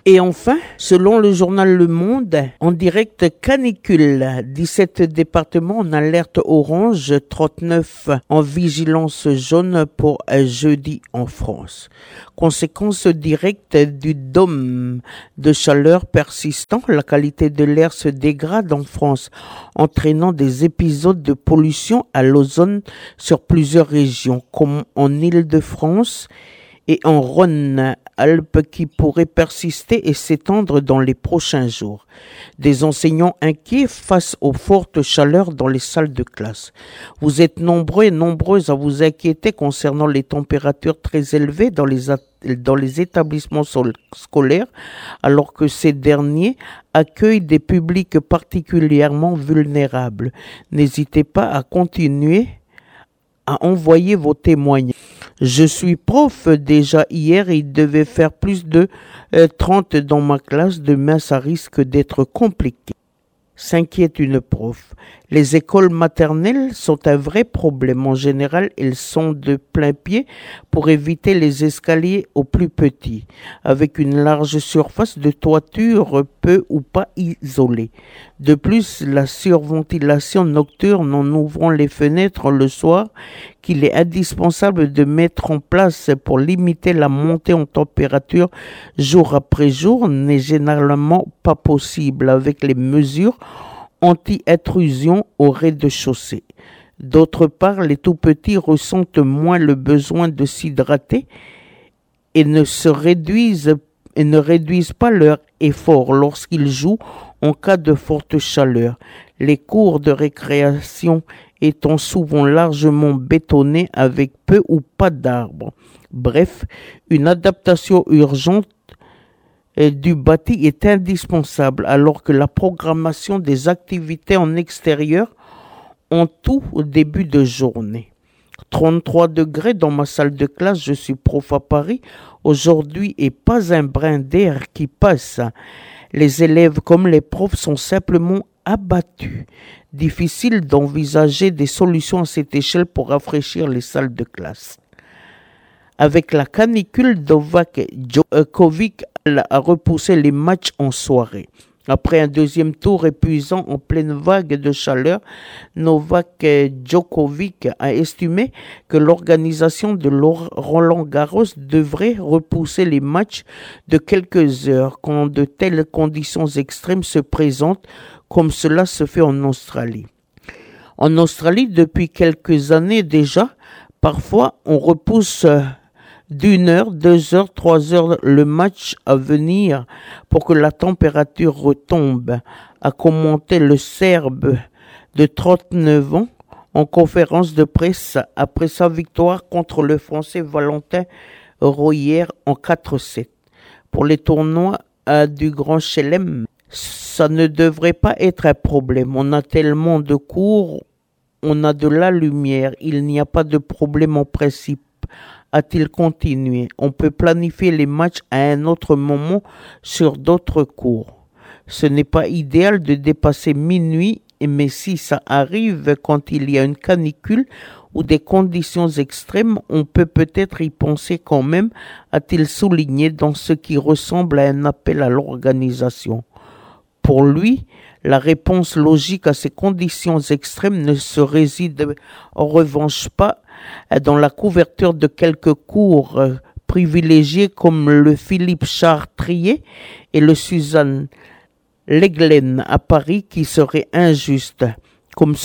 Et enfin, selon le journal Le Monde, en direct canicule, 17 départements en alerte orange, 39 en vigilance jaune pour jeudi en France. Conséquence directe du dôme de chaleur persistant, la qualité de l'air se dégrade en France, entraînant des épisodes de pollution à l'ozone sur plusieurs régions, comme en Île-de-France et en Rhône-Alpes qui pourraient persister et s'étendre dans les prochains jours. Des enseignants inquiets face aux fortes chaleurs dans les salles de classe. Vous êtes nombreux et nombreuses à vous inquiéter concernant les températures très élevées dans les établissements scolaires, alors que ces derniers accueillent des publics particulièrement vulnérables. N'hésitez pas à continuer à envoyer vos témoignages. Je suis prof déjà hier, il devait faire plus de 30 dans ma classe, demain ça risque d'être compliqué. S'inquiète une prof. Les écoles maternelles sont un vrai problème. En général, elles sont de plein pied pour éviter les escaliers aux plus petits, avec une large surface de toiture peu ou pas isolée. De plus, la surventilation nocturne en ouvrant les fenêtres le soir, qu'il est indispensable de mettre en place pour limiter la montée en température jour après jour, n'est généralement pas possible avec les mesures anti-intrusion au rez-de-chaussée. D'autre part, les tout-petits ressentent moins le besoin de s'hydrater et ne réduisent pas leur effort lorsqu'ils jouent en cas de forte chaleur. Les cours de récréation étant souvent largement bétonnés avec peu ou pas d'arbres. Bref, une adaptation urgente du bâti est indispensable alors que la programmation des activités en extérieur en tout au début de journée. 33 degrés dans ma salle de classe, je suis prof à Paris aujourd'hui et pas un brin d'air qui passe. Les élèves comme les profs sont simplement abattus. Difficile d'envisager des solutions à cette échelle pour rafraîchir les salles de classe. Avec la canicule, Novak Djokovic a repoussé les matchs en soirée. Après un deuxième tour épuisant en pleine vague de chaleur, Novak Djokovic a estimé que l'organisation de Roland-Garros devrait repousser les matchs de quelques heures quand de telles conditions extrêmes se présentent, comme cela se fait en Australie. En Australie, depuis quelques années déjà, parfois on repousse d'1 heure, 2 heures, 3 heures le match à venir pour que la température retombe, a commenté le Serbe de 39 ans en conférence de presse après sa victoire contre le Français Valentin Royer en 4-7. Pour les tournois du Grand Chelem, ça ne devrait pas être un problème. On a tellement de cours, on a de la lumière, il n'y a pas de problème en principe. A-t-il continué? On peut planifier les matchs à un autre moment sur d'autres cours. Ce n'est pas idéal de dépasser minuit, mais si ça arrive quand il y a une canicule ou des conditions extrêmes, on peut peut-être y penser quand même, a-t-il souligné dans ce qui ressemble à un appel à l'organisation. Pour lui, la réponse logique à ces conditions extrêmes ne se réside en revanche pas dans la couverture de quelques cours privilégiés comme le Philippe Chartrier et le Suzanne Lenglen à Paris qui serait injuste, comme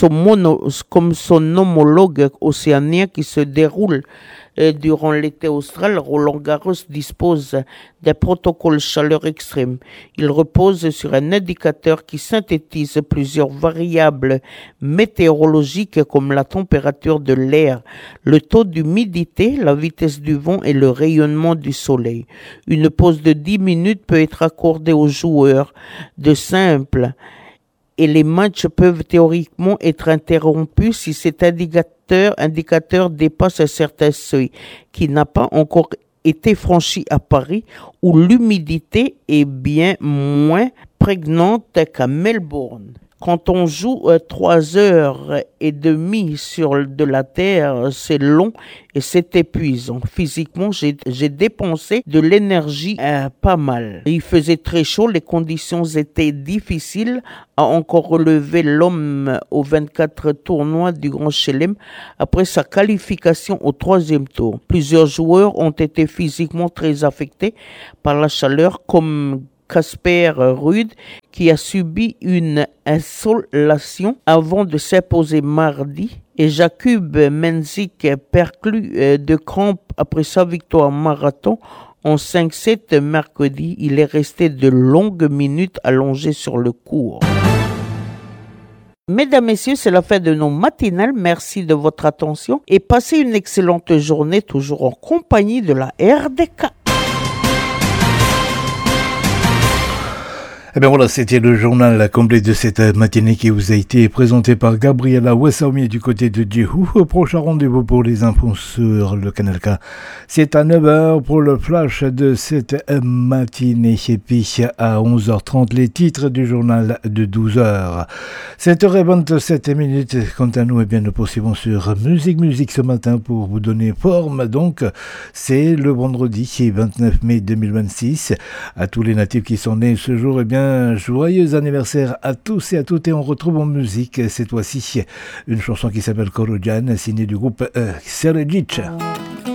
son homologue océanien qui se déroule durant l'été austral. Roland-Garros dispose d'un protocole chaleur extrême. Il repose sur un indicateur qui synthétise plusieurs variables météorologiques comme la température de l'air, le taux d'humidité, la vitesse du vent et le rayonnement du soleil. Une pause de 10 minutes peut être accordée aux joueurs de simple et les matchs peuvent théoriquement être interrompus si cet indicateur dépasse un certain seuil qui n'a pas encore été franchi à Paris, où l'humidité est bien moins prégnante qu'à Melbourne. Quand on joue 3 heures et demie sur de la terre, c'est long et c'est épuisant. Physiquement, j'ai dépensé de l'énergie pas mal. Il faisait très chaud, les conditions étaient difficiles à encore relever l'homme aux 24 tournois du Grand Chelem après sa qualification au 3e tour. Plusieurs joueurs ont été physiquement très affectés par la chaleur, comme Casper Ruud, qui a subi une insolation avant de s'imposer mardi, et Jakub Menzik perclus de crampes après sa victoire marathon en 5-7 mercredi. Il est resté de longues minutes allongé sur le court. Mesdames, Messieurs, c'est la fin de nos matinales. Merci de votre attention et passez une excellente journée, toujours en compagnie de la RDK. Eh bien voilà, c'était le journal complet de cette matinée qui vous a été présenté par Gabriela Wessaoumi du côté de Djihou. Prochain rendez-vous pour les infos sur le Canal K. C'est à 9h pour le flash de cette matinée. Et puis à 11h30, les titres du journal de 12h. 7h27. Quant à nous, eh bien, nous poursuivons sur Musique ce matin pour vous donner forme. Donc, c'est le vendredi 29 mai 2026. À tous les natifs qui sont nés ce jour, eh bien, joyeux anniversaire à tous et à toutes, et on retrouve en musique cette fois-ci une chanson qui s'appelle Korojan, signée du groupe Serejic.